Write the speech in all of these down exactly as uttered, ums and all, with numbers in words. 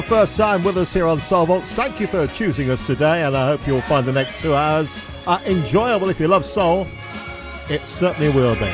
First time with us here on Soul Vaults. Thank you for choosing us today, and I hope you'll find the next two hours uh, enjoyable. If you love soul, it certainly will be.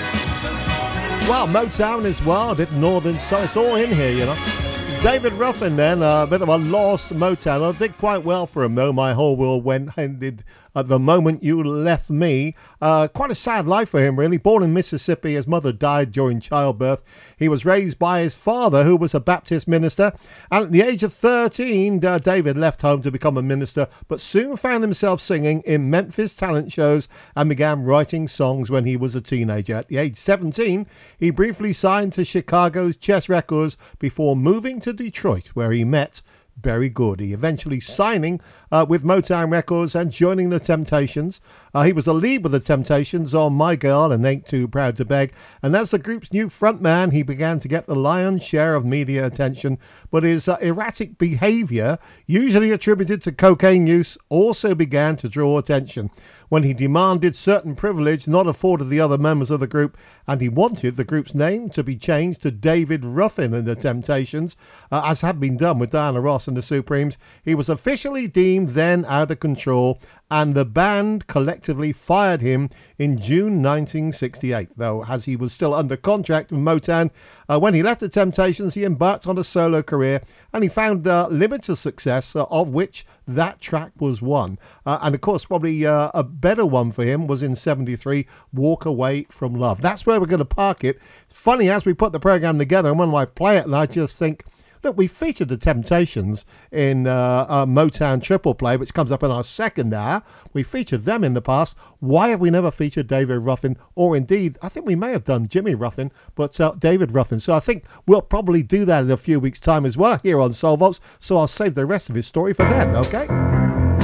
Well, Motown as well, a bit northern, so it's all in here, you know. David Ruffin then, a bit of a lost Motown. I did quite well for him though. My whole world went ended at the moment you left me. Uh, quite a sad life for him, really. Born in Mississippi, his mother died during childbirth. He was raised by his father, who was a Baptist minister. And at the age of thirteen, uh, David left home to become a minister, but soon found himself singing in Memphis talent shows and began writing songs when he was a teenager. At the age of seventeen, he briefly signed to Chicago's Chess Records before moving to Detroit, where he met Berry Gordy, eventually signing uh, with Motown Records and joining the Temptations. Uh, he was the lead with the Temptations on My Girl and Ain't Too Proud to Beg, and as the group's new frontman, he began to get the lion's share of media attention, but his uh, erratic behaviour, usually attributed to cocaine use, also began to draw attention when he demanded certain privilege not afforded the other members of the group, and he wanted the group's name to be changed to David Ruffin and the Temptations, uh, as had been done with Diana Ross and the Supremes. He was officially deemed then out of control, and the band collectively fired him in June nineteen sixty-eight, though as he was still under contract with Motown. Uh, when he left the Temptations, he embarked on a solo career, and he found uh, limited success, uh, of which that track was one. Uh, and of course, probably uh, a better one for him was in seventy-three, Walk Away From Love. That's where we're going to park it. It's funny, as we put the program together, and when I play it, and I just think, look, we featured the Temptations in uh, uh, Motown Triple Play, which comes up in our second hour. We featured them in the past. Why have we never featured David Ruffin? Or indeed, I think we may have done Jimmy Ruffin, but uh, David Ruffin. So I think we'll probably do that in a few weeks' time as well here on Soul Vaults. So I'll save the rest of his story for then, okay?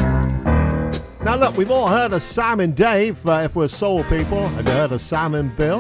Now look, we've all heard of Sam and Dave, uh, if we're soul people. Have you heard of Sam and Bill?